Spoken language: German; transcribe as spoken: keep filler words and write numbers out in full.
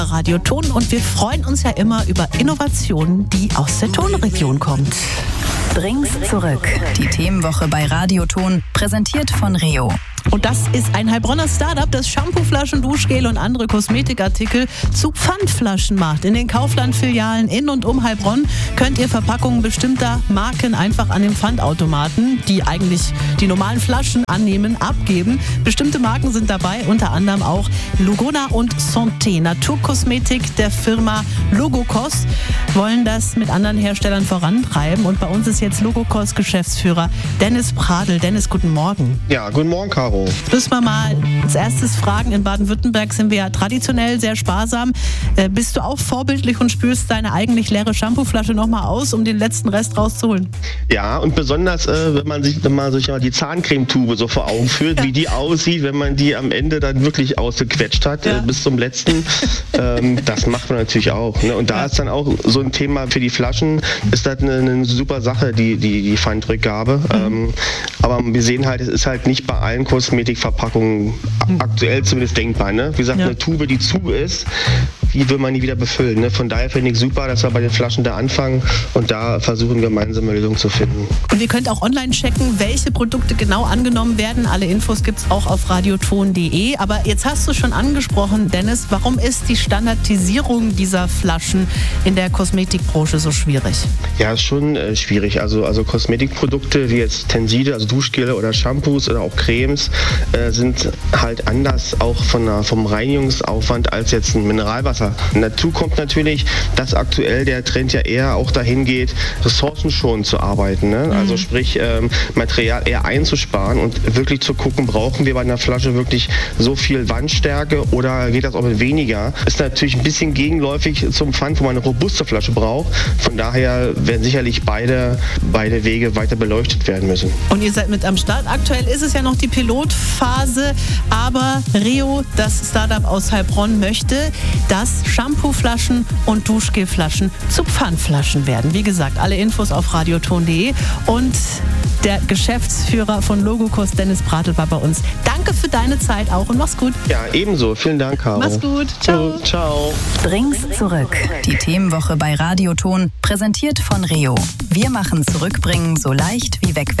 Radio Ton und wir freuen uns ja immer über Innovationen, die aus der Tonregion kommen. Drinks zurück. Die Themenwoche bei Radio Ton, präsentiert von Reo. Und das ist ein Heilbronner Startup, das Shampooflaschen, Duschgel und andere Kosmetikartikel zu Pfandflaschen macht. In den Kaufland-Filialen in und um Heilbronn könnt ihr Verpackungen bestimmter Marken einfach an den Pfandautomaten, die eigentlich die normalen Flaschen annehmen, abgeben. Bestimmte Marken sind dabei, unter anderem auch Lugona und Santé. Naturkosmetik der Firma Logokos wollen das mit anderen Herstellern vorantreiben. Und bei uns ist jetzt Logokos-Geschäftsführer Dennis Pradl. Dennis, guten Morgen. Ja, guten Morgen, Caro. Müssen wir mal als erstes fragen, in Baden-Württemberg sind wir ja traditionell sehr sparsam. Äh, bist du auch vorbildlich und spülst deine eigentlich leere Shampooflasche nochmal aus, um den letzten Rest rauszuholen? Ja, und besonders, äh, wenn man sich, wenn man sich mal die Zahncremetube so vor Augen führt, ja. wie die aussieht, wenn man die am Ende dann wirklich ausgequetscht hat, ja. äh, bis zum letzten. ähm, das macht man natürlich auch. Ne? Und da ja. ist dann auch so ein Thema für die Flaschen, ist das eine, eine super Sache, die, die, die Pfandrückgabe. Mhm. Ähm, aber wir sehen halt, es ist halt nicht bei allen Kosmetikverpackungen aktuell zumindest denkbar. Ne? Wie gesagt, ja. eine Tube, die zu ist, wie will man die wieder befüllen? Ne? Von daher finde ich super, dass wir bei den Flaschen da anfangen und da versuchen, gemeinsame Lösungen zu finden. Und ihr könnt auch online checken, welche Produkte genau angenommen werden. Alle Infos gibt es auch auf radioton punkt de. Aber jetzt hast du schon angesprochen, Dennis, warum ist die Standardisierung dieser Flaschen in der Kosmetikbranche so schwierig? Ja, ist schon äh, schwierig. Also, also Kosmetikprodukte wie jetzt Tenside, also Duschgele oder Shampoos oder auch Cremes äh, sind halt anders auch von der, vom Reinigungsaufwand als jetzt ein Mineralwasser. Dazu kommt natürlich, dass aktuell der Trend ja eher auch dahin geht, ressourcenschonend zu arbeiten. Ne? Mhm. Also sprich, ähm, Material eher einzusparen und wirklich zu gucken, brauchen wir bei einer Flasche wirklich so viel Wandstärke oder geht das auch mit weniger? Ist natürlich ein bisschen gegenläufig zum Pfand, wo man eine robuste Flasche braucht. Von daher werden sicherlich beide, beide Wege weiter beleuchtet werden müssen. Und ihr seid mit am Start. Aktuell ist es ja noch die Pilotphase, aber Reo, das Startup aus Heilbronn, möchte, dass Shampooflaschen und Duschgelflaschen zu Pfandflaschen werden. Wie gesagt, alle Infos auf radioton punkt de und der Geschäftsführer von Logokos, Dennis Pradl, war bei uns. Danke für deine Zeit auch und mach's gut. Ja, ebenso. Vielen Dank, Caro. Mach's gut. Ciao. So, ciao. Drinks zurück. Die Themenwoche bei Radio Ton, präsentiert von Reo. Wir machen Zurückbringen so leicht wie wegwerfen.